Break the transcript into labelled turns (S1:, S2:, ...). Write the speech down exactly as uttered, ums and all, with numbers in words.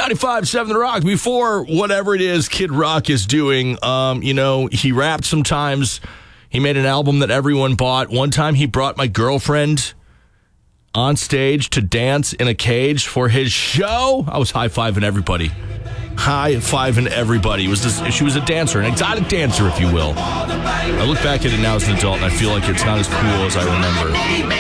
S1: ninety-five point seven The Rock. Before whatever it is Kid Rock is doing, um, you know, he rapped sometimes. He made an album that everyone bought. One time he brought my girlfriend on stage to dance in a cage for his show. I was high-fiving everybody. High-fiving everybody. It was this, she was a dancer, an exotic dancer, if you will. I look back at it now as an adult, and I feel like it's not as cool as I remember.